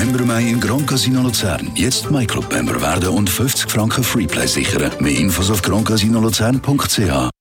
Member mehr im Grand Casino Luzern. Jetzt MyClub-Member werden und 50 Franken Freeplay sichern. Mehr Infos auf grandcasinoluzern.ch.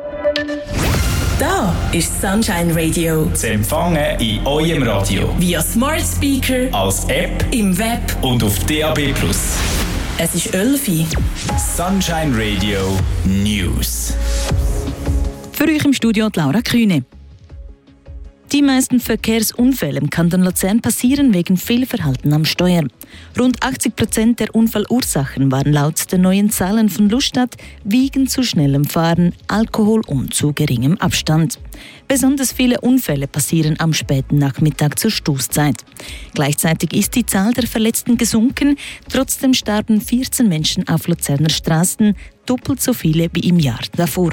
Da ist Sunshine Radio. Zu empfangen in eurem Radio. Via Smart Speaker, als App, im Web und auf DAB+. Es ist 11 Uhr. Sunshine Radio News. Für euch im Studio Laura Kühne. Die meisten Verkehrsunfälle im Kanton Luzern passieren wegen Fehlverhalten am Steuer. Rund 80% der Unfallursachen waren laut den neuen Zahlen von Luststadt wegen zu schnellem Fahren, Alkohol und zu geringem Abstand. Besonders viele Unfälle passieren am späten Nachmittag zur Stoßzeit. Gleichzeitig ist die Zahl der Verletzten gesunken. Trotzdem starben 14 Menschen auf Luzerner Straßen, doppelt so viele wie im Jahr davor.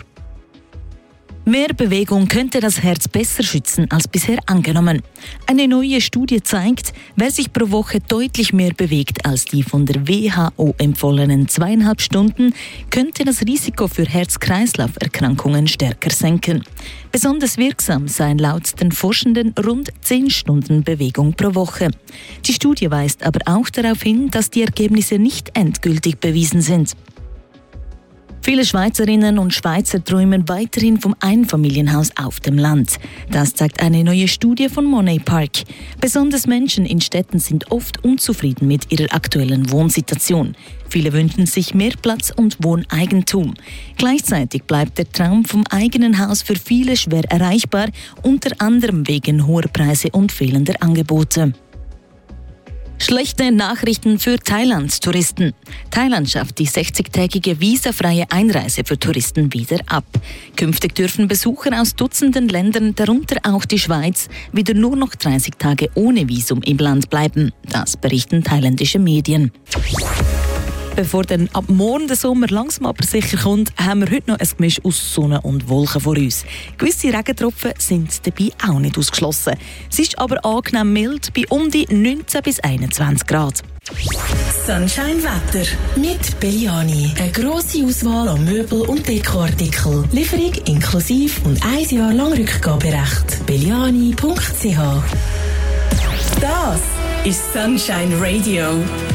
Mehr Bewegung könnte das Herz besser schützen als bisher angenommen. Eine neue Studie zeigt, wer sich pro Woche deutlich mehr bewegt als die von der WHO empfohlenen 2,5 Stunden, könnte das Risiko für Herz-Kreislauf-Erkrankungen stärker senken. Besonders wirksam seien laut den Forschenden rund 10 Stunden Bewegung pro Woche. Die Studie weist aber auch darauf hin, dass die Ergebnisse nicht endgültig bewiesen sind. Viele Schweizerinnen und Schweizer träumen weiterhin vom Einfamilienhaus auf dem Land. Das zeigt eine neue Studie von Monet Park. Besonders Menschen in Städten sind oft unzufrieden mit ihrer aktuellen Wohnsituation. Viele wünschen sich mehr Platz und Wohneigentum. Gleichzeitig bleibt der Traum vom eigenen Haus für viele schwer erreichbar, unter anderem wegen hoher Preise und fehlender Angebote. Schlechte Nachrichten für Thailand-Touristen. Thailand schafft die 60-tägige visafreie Einreise für Touristen wieder ab. Künftig dürfen Besucher aus Dutzenden Ländern, darunter auch die Schweiz, wieder nur noch 30 Tage ohne Visum im Land bleiben. Das berichten thailändische Medien. Bevor dann ab morgen der Sommer langsam aber sicher kommt, haben wir heute noch ein Gemisch aus Sonne und Wolken vor uns. Gewisse Regentropfen sind dabei auch nicht ausgeschlossen. Es ist aber angenehm mild bei um die 19 bis 21 Grad. Sunshine Wetter mit Belliani. Eine grosse Auswahl an Möbel- und Dekoartikeln. Lieferung inklusive und 1 Jahr lang Rückgaberecht. belliani.ch. Das ist Sunshine Radio.